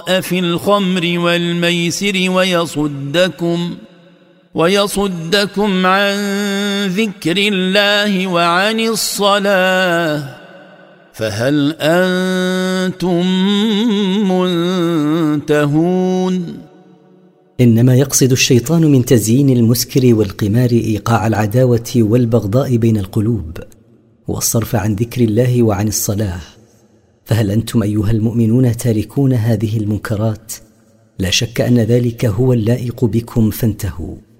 في الخمر والميسر ويصدكم عن ذكر الله وعن الصلاة فهل أنتم منتهون؟ إنما يقصد الشيطان من تزيين المسكر والقمار إيقاع العداوة والبغضاء بين القلوب والصرف عن ذكر الله وعن الصلاة. فهل أنتم أيها المؤمنون تاركون هذه المنكرات؟ لا شك أن ذلك هو اللائق بكم فانتهوا.